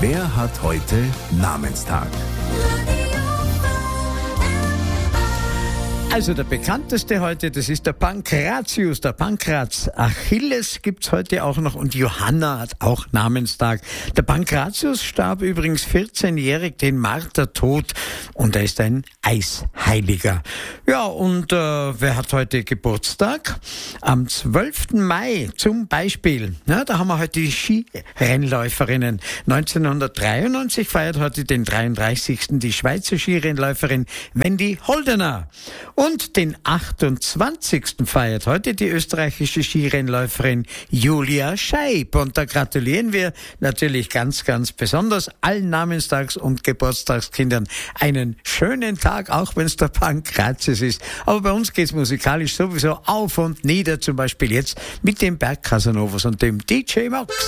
Wer hat heute Namenstag? Also der bekannteste heute, das ist der Pankratius, der Pankraz. Achilles gibt's heute auch noch und Johanna hat auch Namenstag. Der Pankratius starb übrigens 14-jährig den Martertod und er ist ein Eisheiliger. Ja, und wer hat heute Geburtstag? Am 12. Mai zum Beispiel, da haben wir heute die Skirennläuferinnen. 1993 feiert heute den 33. die Schweizer Skirennläuferin Wendy Holdener. Und den 28. feiert heute die österreichische Skirennläuferin Julia Scheib. Und da gratulieren wir natürlich ganz, ganz besonders allen Namenstags- und Geburtstagskindern einen schönen Tag, auch wenn es der Pankratius ist. Aber bei uns geht's musikalisch sowieso auf und nieder, zum Beispiel jetzt mit den Bergcasanovas und dem DJ Max.